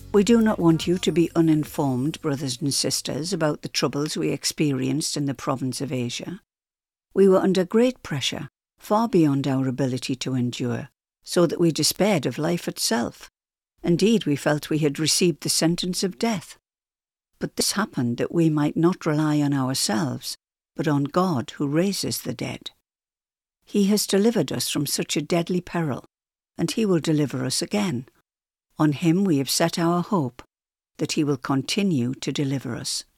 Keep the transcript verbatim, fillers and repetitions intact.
We do not want you to be uninformed, brothers and sisters, about the troubles we experienced in the province of Asia. We were under great pressure, far beyond our ability to endure, so that we despaired of life itself. Indeed, we felt we had received the sentence of death. But this happened that we might not rely on ourselves, but on God who raises the dead. He has delivered us from such a deadly peril, and he will deliver us again. On him we have set our hope, that he will continue to deliver us.